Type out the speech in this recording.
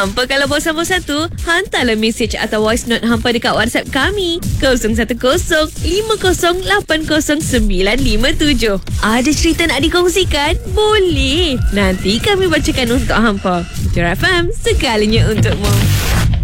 Hampa kalau bosan-bosan tu, hantarlah mesej atau voice note hampa dekat WhatsApp kami 0105080957. Ada cerita nak dikongsikan? Boleh. Nanti kami bacakan untuk hampa. Jura FM, segalanya untukmu.